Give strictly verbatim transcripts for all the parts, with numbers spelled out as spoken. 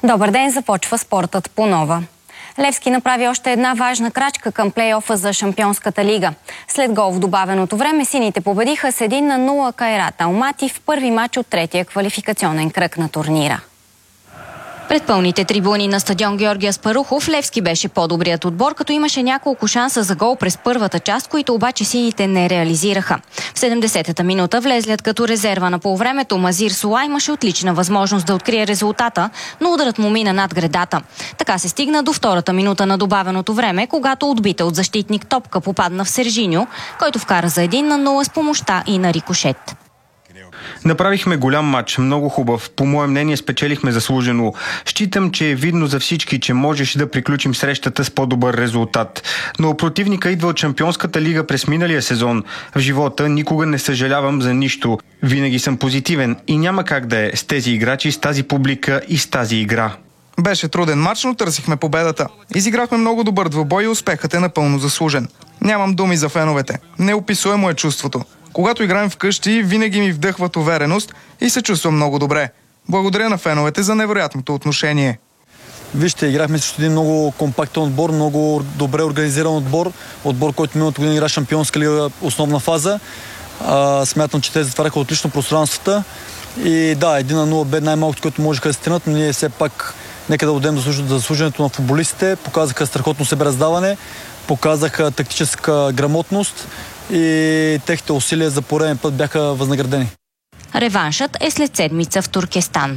Добър ден, започва спортът по нова. Левски направи още една важна крачка към плейофа за Шампионската лига. След гол в добавеното време сините победиха с един на нула Кайрат Алмати в първи мач от третия квалификационен кръг на турнира. Пред пълните трибуни на стадион Георги Аспарухов, Левски беше по-добрият отбор, като имаше няколко шанса за гол през първата част, които обаче сините не реализираха. В седемдесетата минута влезлият като резерва на полувремето Мазир Сула имаше отлична възможност да открие резултата, но ударът му мина над гредата. Така се стигна до втората минута на добавеното време, когато отбита от защитник топка попадна в Сержиньо, който вкара за един на нула с помощта и на рикошет. Направихме голям матч, много хубав. По мое мнение спечелихме заслужено. Считам, че е видно за всички, че можеш да приключим срещата с по-добър резултат. Но противника идва от Шампионската лига през миналия сезон. В живота никога не съжалявам за нищо. Винаги съм позитивен и няма как да е с тези играчи, с тази публика и с тази игра. Беше труден матч, но търсихме победата. Изиграхме много добър двубой и успехът е напълно заслужен. Нямам думи за феновете. Неописуемо е чувството. Когато играем вкъщи, винаги ми вдъхват увереност и се чувствам много добре. Благодаря на феновете за невероятното отношение. Вижте, играхме срещу един много компактен отбор, много добре организиран отбор. Отбор, който миналата година игра Шампионска лига основна фаза. А, смятам, че те затваряха отлично пространствата. И да, един на нула бе най-малкото, което можеха да стигнат, но ние все пак нека да отдадем заслужението на футболистите. Показаха страхотно себераздаване, показаха тактическа грамотност и техните усилия за пореден път бяха възнаградени. Реваншът е след седмица в Туркестан.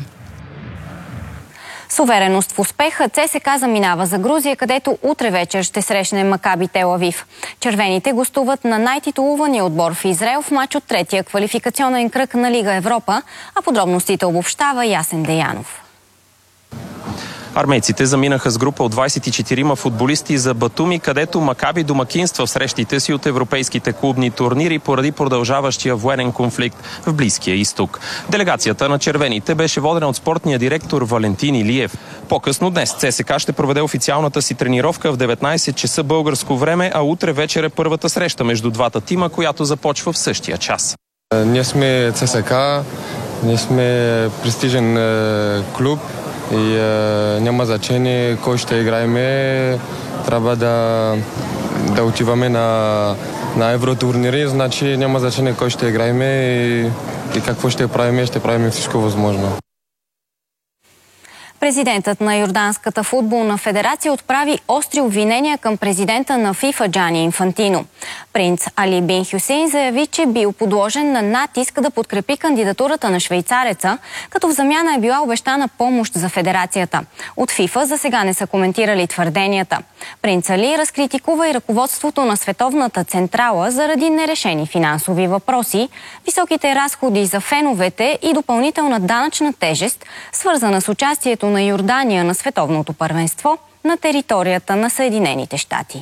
С увереност в успеха ЦСКА заминава за Грузия, където утре вечер ще срещне Макаби Тел Авив. Червените гостуват на най-титулувания отбор в Израел в мач от третия квалификационен кръг на Лига Европа, а подробностите обобщава Ясен Деянов. Армейците заминаха с група от двадесет и четирима футболисти за Батуми, където Макаби домакинства в срещите си от европейските клубни турнири поради продължаващия военен конфликт в Близкия изток. Делегацията на червените беше водена от спортния директор Валентин Илиев. По-късно днес ЦСКА ще проведе официалната си тренировка в деветнадесет часа българско време, а утре вечер е първата среща между двата тима, която започва в същия час. Ние сме ЦСКА, ние сме престижен клуб. И е, няма значение кой ще играеме, трябва да, да отиваме на, на евротурнири, значи няма значение кой ще играеме и, и какво ще правим, ще правим всичко възможно. Президентът на Йорданската футболна федерация отправи остри обвинения към президента на ФИФА Джани Инфантино. Принц Али Бин Хюсейн заяви, че бил подложен на натиск да подкрепи кандидатурата на швейцареца, като в замяна е била обещана помощ за федерацията. От ФИФА за сега не са коментирали твърденията. Принц Али разкритикува и ръководството на Световната централа заради нерешени финансови въпроси, високите разходи за феновете и допълнителна данъчна тежест, свързана с участието на Йордания на световното първенство на територията на Съединените щати.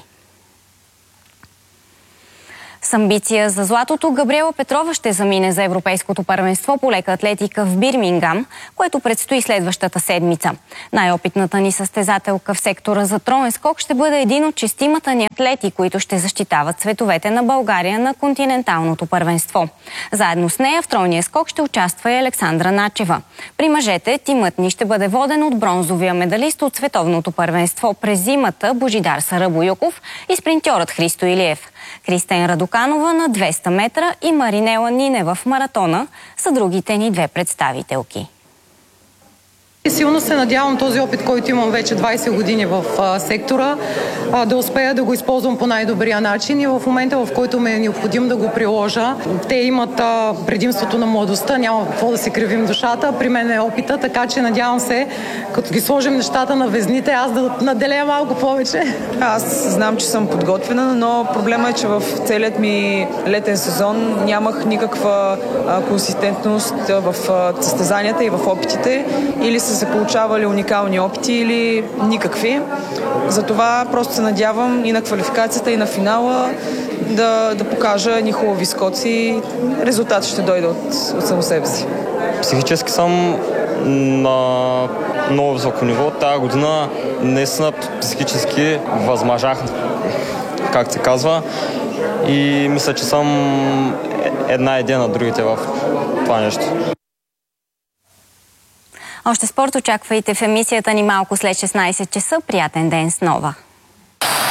С амбиция за златото Габриела Петрова ще замине за Европейското първенство по лека атлетика в Бирмингам, което предстои следващата седмица. Най-опитната ни състезателка в сектора за троен скок ще бъде един от шестимата ни атлети, които ще защитават цветовете на България на континенталното първенство. Заедно с нея в тройния скок ще участва и Александра Начева. При мъжете тимът ни ще бъде воден от бронзовия медалист от световното първенство през зимата Божидар Сарабоюков и спринтьорът Христо Илиев. Кристен Радоканова на двеста метра и Маринела Нинева в маратона са другите ни две представителки. Силно се надявам този опит, който имам вече двадесет години в а, сектора, а, да успея да го използвам по най-добрия начин и в момента, в който ме е необходимо да го приложа. Те имат а, предимството на младостта, няма какво да се кривим душата, при мен е опита, така че надявам се, като ги сложим нещата на везните, аз да наделея малко повече. Аз знам, че съм подготвена, но проблема е, че в целият ми летен сезон нямах никаква а, консистентност в а, състезанията и в опитите, или са се получавали уникални опити или никакви. Затова просто се надявам и на квалификацията, и на финала да, да покажа едни хубави скоци. Резултатът ще дойде от, от само себе си. Психически съм на много високо ниво. Тая година наистина психически възмажах, как се казва. И мисля, че съм една идея на другите в това нещо. Още спорт очаквайте в емисията ни малко след шестнайсет часа. Приятен ден с Нова!